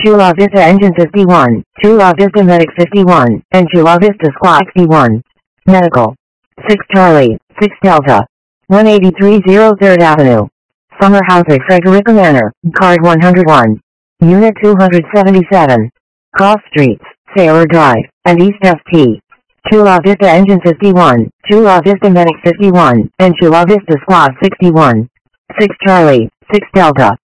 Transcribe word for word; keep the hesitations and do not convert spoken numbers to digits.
Chula Vista Engine fifty-one, Chula Vista Medic fifty-one, and Chula Vista Squad sixty-one. Medical. six Charlie, six Delta. one eighty-three oh third Avenue. Summer Housing Frederica Manor, Card one hundred one. Unit two hundred seventy-seven. Cross Streets, Sailor Drive, and East F T. Chula Vista Engine fifty-one, Chula Vista Medic fifty-one, and Chula Vista Squad sixty-one. six Charlie, six Delta.